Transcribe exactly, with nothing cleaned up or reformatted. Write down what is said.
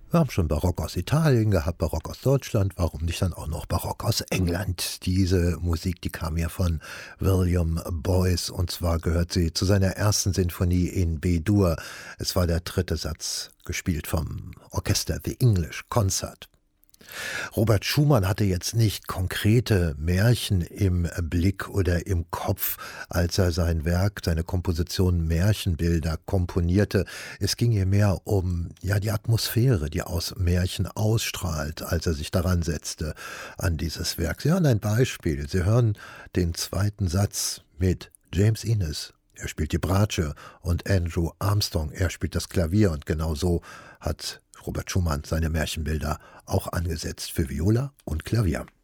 Wir haben schon Barock aus Italien gehabt, Barock aus Deutschland, warum nicht dann auch noch Barock aus England? Diese Musik, die kam ja von William Boyce und zwar gehört sie zu seiner ersten Sinfonie in B-Dur. Es war der dritte Satz, gespielt vom Orchester The English Concert. Robert Schumann hatte jetzt nicht konkrete Märchen im Blick oder im Kopf, als er sein Werk, seine Komposition Märchenbilder komponierte. Es ging ihm mehr um ja die Atmosphäre, die aus Märchen ausstrahlt, als er sich daran setzte an dieses Werk. Sie hören ein Beispiel. Sie hören den zweiten Satz mit James Innes. Er spielt die Bratsche und Andrew Armstrong, er spielt das Klavier und genau so hat Robert Schumann seine Märchenbilder auch angesetzt für Viola und Klavier.